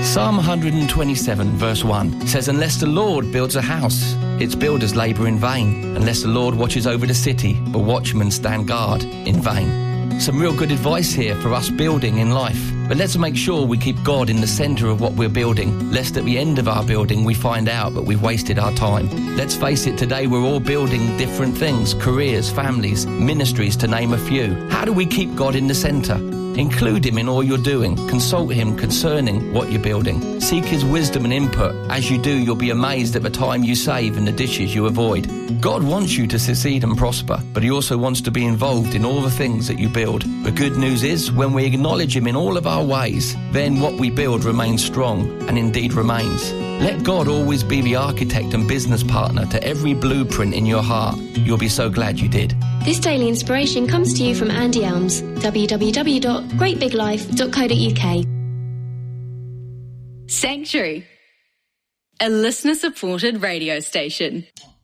Psalm 127 verse 1 says, unless the Lord builds a house, its builders labour in vain. Unless the Lord watches over the city, the watchmen stand guard in vain. Some real good advice here for us building in life. But let's make sure we keep God in the centre of what we're building, lest at the end of our building we find out that we've wasted our time. Let's face it, today we're all building different things, careers, families, ministries, to name a few. How do we keep God in the centre? Include him in all you're doing. Consult him concerning what you're building. Seek his wisdom and input. As you do, you'll be amazed at the time you save and the dishes you avoid. God wants you to succeed and prosper, but he also wants to be involved in all the things that you build. The good news is, when we acknowledge him in all of our ways, then what we build remains strong and indeed remains. Let God always be the architect and business partner to every blueprint in your heart. You'll be so glad you did. This daily inspiration comes to you from Andy Elms, www.greatbiglife.co.uk. Sanctuary, a listener-supported radio station.